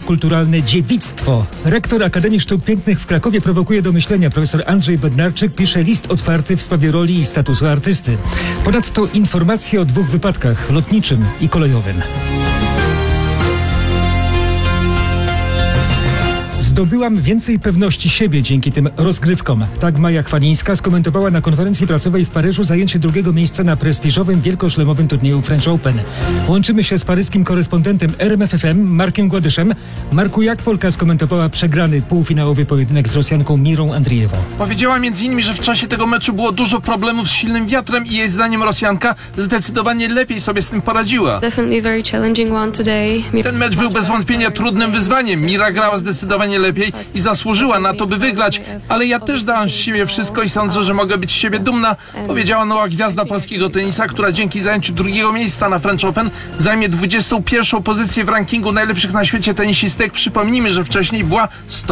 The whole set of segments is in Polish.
kulturalne dziewictwo. Rektor Akademii Sztuk Pięknych w Krakowie prowokuje do myślenia. Profesor Andrzej Bednarczyk pisze list otwarty w sprawie roli i statusu artysty. Ponadto informacje o 2 wypadkach, lotniczym i kolejowym. Zdobyłam więcej pewności siebie dzięki tym rozgrywkom. Tak Maja Chwalińska skomentowała na konferencji prasowej w Paryżu zajęcie 2. miejsca na prestiżowym wielkoszlemowym turnieju French Open. Łączymy się z paryskim korespondentem RMF FM Markiem Gładyszem. Marku, jak Polka skomentowała przegrany półfinałowy pojedynek z Rosjanką Mirą Andrijewą? Powiedziała m.in., że w czasie tego meczu było dużo problemów z silnym wiatrem i jej zdaniem Rosjanka zdecydowanie lepiej sobie z tym poradziła. Ten mecz był bez wątpienia trudnym wyzwaniem. Mira grała zdecydowanie lepiej i zasłużyła na to, by wygrać, ale ja też dałam z siebie wszystko i sądzę, że mogę być z siebie dumna, powiedziała nowa gwiazda polskiego tenisa, która dzięki zajęciu 2. miejsca na French Open zajmie 21. pozycję w rankingu najlepszych na świecie tenisistek. Przypomnijmy, że wcześniej była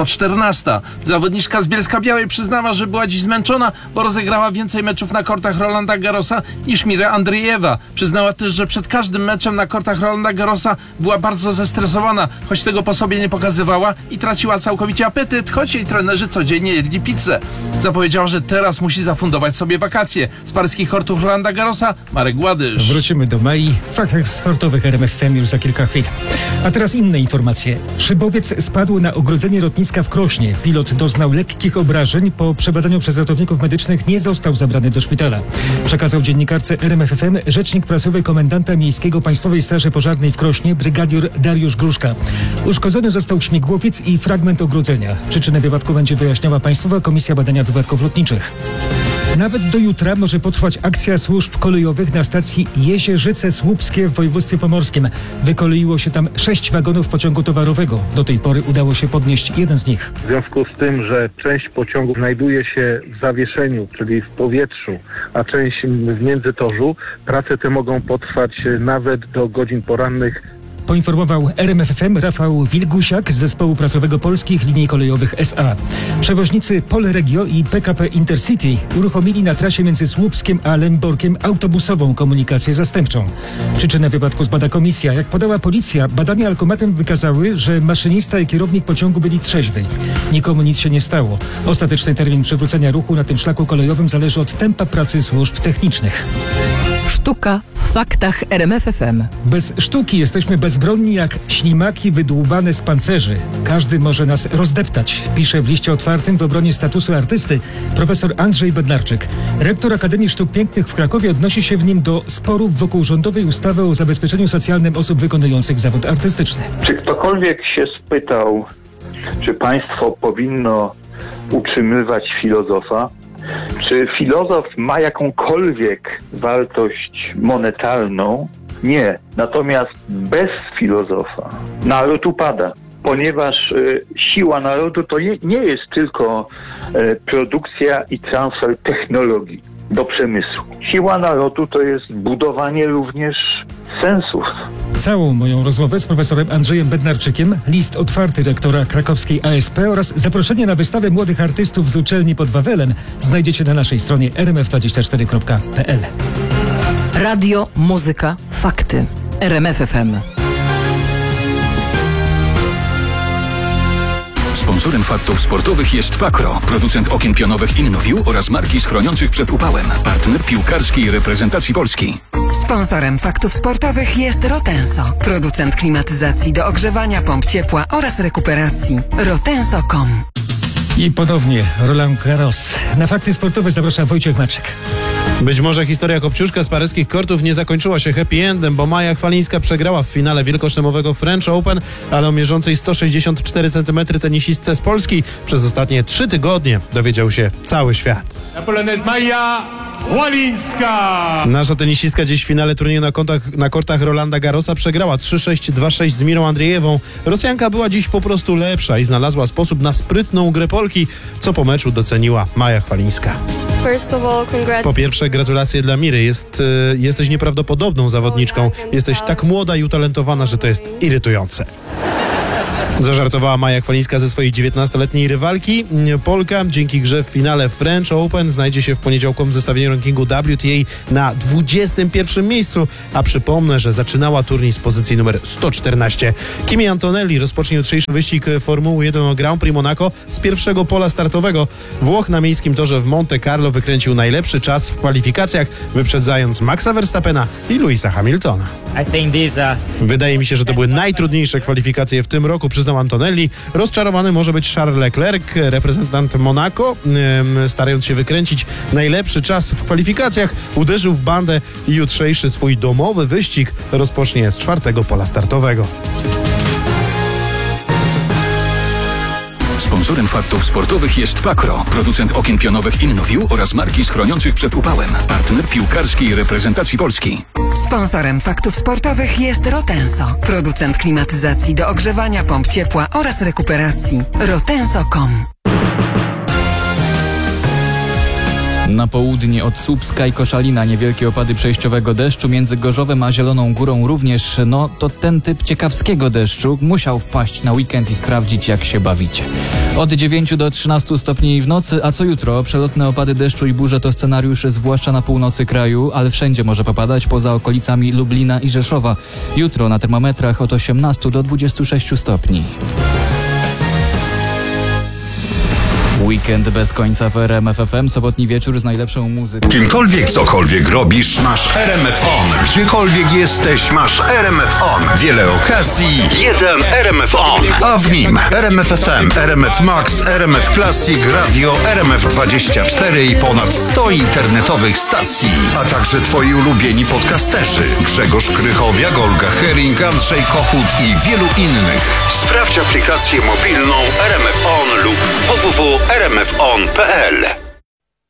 114. Zawodniczka z Bielska-Białej przyznała, że była dziś zmęczona, bo rozegrała więcej meczów na kortach Rolanda Garrosa niż Mira Andrijewa. Przyznała też, że przed każdym meczem na kortach Rolanda Garrosa była bardzo zestresowana, choć tego po sobie nie pokazywała i traciła całkowicie apetyt, choć jej trenerzy codziennie jedli pizzę. Zapowiedziała, że teraz musi zafundować sobie wakacje. Z paryskich kortów Rolanda Garrosa Marek Gładysz. Wrócimy do Mai. W faktach sportowych RMF FM już za kilka chwil. A teraz inne informacje. Szybowiec spadł na ogrodzenie lotniska w Krośnie. Pilot doznał lekkich obrażeń. Po przebadaniu przez ratowników medycznych nie został zabrany do szpitala. Przekazał dziennikarce RMF FM rzecznik prasowy komendanta miejskiego Państwowej Straży Pożarnej w Krośnie, brygadior Dariusz Gruszka. Uszkodzony został śmigłowiec i fragment ogrodzenia. Przyczynę wypadku będzie wyjaśniała Państwowa Komisja Badania Wypadków Lotniczych. Nawet do jutra może potrwać akcja służb kolejowych na stacji Jezierzyce-Słupskie w województwie pomorskim. Wykoleiło się tam 6 wagonów pociągu towarowego. Do tej pory udało się podnieść jeden z nich. W związku z tym, że część pociągu znajduje się w zawieszeniu, czyli w powietrzu, a część w międzytorzu, prace te mogą potrwać nawet do godzin porannych. Poinformował RMF FM Rafał Wilgusiak z zespołu prasowego Polskich Linii Kolejowych S.A. Przewoźnicy Polregio i PKP Intercity uruchomili na trasie między Słupskiem a Lęborkiem autobusową komunikację zastępczą. Przyczynę wypadku zbada komisja. Jak podała policja, badania alkomatem wykazały, że maszynista i kierownik pociągu byli trzeźwi. Nikomu nic się nie stało. Ostateczny termin przywrócenia ruchu na tym szlaku kolejowym zależy od tempa pracy służb technicznych. Sztuka w faktach RMF FM. Bez sztuki jesteśmy bezbronni jak ślimaki wydłubane z pancerzy. Każdy może nas rozdeptać, pisze w liście otwartym w obronie statusu artysty profesor Andrzej Bednarczyk. Rektor Akademii Sztuk Pięknych w Krakowie odnosi się w nim do sporów wokół rządowej ustawy o zabezpieczeniu socjalnym osób wykonujących zawód artystyczny. Czy ktokolwiek się spytał, czy państwo powinno utrzymywać filozofa? Czy filozof ma jakąkolwiek wartość monetarną? Nie. Natomiast bez filozofa naród upada, ponieważ siła narodu to nie jest tylko produkcja i transfer technologii do przemysłu. Siła narodu to jest budowanie również sensów. Całą moją rozmowę z profesorem Andrzejem Bednarczykiem, list otwarty rektora krakowskiej ASP oraz zaproszenie na wystawę młodych artystów z uczelni pod Wawelem znajdziecie na naszej stronie rmf24.pl. Radio, muzyka, fakty. RMF FM. Sponsorem faktów sportowych jest Fakro, producent okien pionowych InnoView oraz marki chroniących przed upałem. Partner piłkarskiej reprezentacji Polski. Sponsorem faktów sportowych jest Rotenso, producent klimatyzacji do ogrzewania, pomp ciepła oraz rekuperacji. Rotenso.com. I ponownie Roland Garros. Na fakty sportowe zaprasza Wojciech Maczek. Być może historia Kopciuszka z paryskich kortów nie zakończyła się happy endem, bo Maja Chwalińska przegrała w finale wielkoszlemowego French Open, ale o mierzącej 164 cm tenisistce z Polski przez ostatnie 3 tygodnie dowiedział się cały świat. Polonez Maja Chwalińska! Nasza tenisistka dziś w finale turnieju na kortach Rolanda Garrosa przegrała 3-6, 2-6 z Mirą Andrijewą. Rosjanka była dziś po prostu lepsza i znalazła sposób na sprytną grę Polki, co po meczu doceniła Maja Chwalińska. Po pierwsze, gratulacje dla Miry. Jesteś nieprawdopodobną zawodniczką. Jesteś tak młoda i utalentowana, że to jest irytujące. Zażartowała Maja Chwalińska ze swojej 19-letniej rywalki. Polka dzięki grze w finale French Open znajdzie się w poniedziałkowym zestawieniu rankingu WTA na 21. miejscu, a przypomnę, że zaczynała turniej z pozycji numer 114. Kimi Antonelli rozpocznie jutrzejszy wyścig Formuły 1 o Grand Prix Monaco z pierwszego pola startowego. Włoch na miejskim torze w Monte Carlo wykręcił najlepszy czas w kwalifikacjach, wyprzedzając Maxa Verstappena i Lewisa Hamiltona. Wydaje mi się, że to były najtrudniejsze kwalifikacje w tym roku, przyznał Antonelli. Rozczarowany może być Charles Leclerc, reprezentant Monaco. Starając się wykręcić najlepszy czas w kwalifikacjach, uderzył w bandę i jutrzejszy swój domowy wyścig rozpocznie z czwartego pola startowego. Sponsorem faktów sportowych jest Fakro, producent okien pionowych InnoView oraz marki schroniących przed upałem. Partner piłkarskiej reprezentacji Polski. Sponsorem faktów sportowych jest Rotenso, producent klimatyzacji do ogrzewania, pomp ciepła oraz rekuperacji. Rotenso.com. Na południe od Słupska i Koszalina niewielkie opady przejściowego deszczu, między Gorzowem a Zieloną Górą również. To ten typ ciekawskiego deszczu musiał wpaść na weekend i sprawdzić, jak się bawicie. Od 9 do 13 stopni w nocy, a co jutro? Przelotne opady deszczu i burze to scenariusz zwłaszcza na północy kraju, ale wszędzie może popadać poza okolicami Lublina i Rzeszowa. Jutro na termometrach od 18 do 26 stopni. Weekend bez końca w RMF FM, sobotni wieczór z najlepszą muzyką. Kimkolwiek, cokolwiek robisz, masz RMF On. Gdziekolwiek jesteś, masz RMF On. Wiele okazji, jeden RMF On. A w nim RMF FM, RMF Max, RMF Classic, Radio, RMF24 i ponad 100 internetowych stacji. A także twoi ulubieni podcasterzy. Grzegorz Krychowiak, Olga Hering, Andrzej Kochut i wielu innych. Sprawdź aplikację mobilną RMF On lub www.rmfon.pl.